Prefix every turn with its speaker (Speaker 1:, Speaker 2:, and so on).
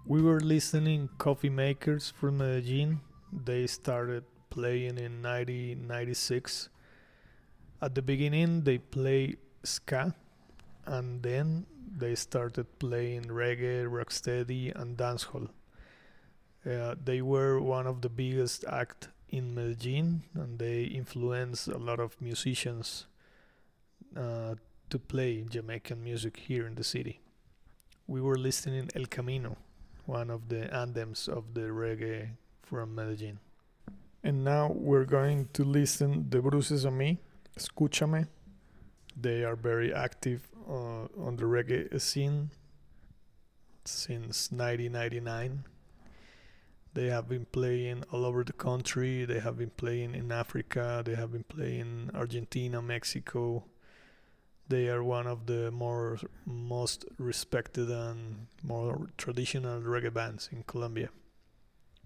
Speaker 1: We were listening Coffee Makers from Medellin. They started playing in 1996. At the beginning, they play ska, and then they started playing reggae, rocksteady, and dancehall. They were one of the biggest act in Medellin, and they influenced a lot of musicians uh, to play Jamaican music here in the city. We were listening El Camino, one of the anthems of the reggae from Medellin. And now we're going to listen The Bruces on Me, Escúchame. They are very active on the reggae scene since 1999. They have been playing all over the country. They have been playing in Africa. They have been playing Argentina, Mexico. They are one of the most respected and more traditional reggae bands in Colombia.